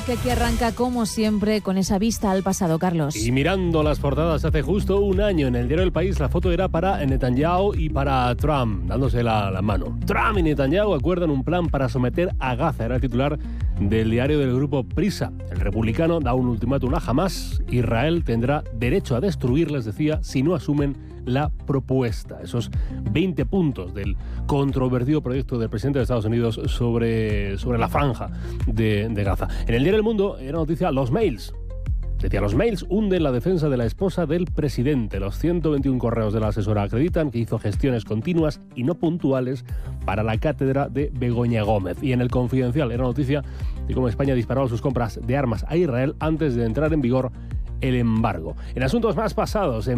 Que aquí arranca, como siempre, con esa vista al pasado, Carlos. Y mirando las portadas, hace justo un año en el diario El País la foto era para Netanyahu y para Trump, dándose la mano. Trump y Netanyahu acuerdan un plan para someter a Gaza, era el titular del diario del grupo Prisa. El republicano da un ultimátum a Hamás. Israel tendrá derecho a destruirles, decía, si no asumen la propuesta. Esos 20 puntos del controvertido proyecto del presidente de Estados Unidos sobre la franja de Gaza. En el diario El Mundo era noticia los mails. Decía, los mails hunden la defensa de la esposa del presidente. Los 121 correos de la asesora acreditan que hizo gestiones continuas y no puntuales para la cátedra de Begoña Gómez. Y en el Confidencial era noticia de cómo España disparaba sus compras de armas a Israel antes de entrar en vigor el embargo. En asuntos más pasados, en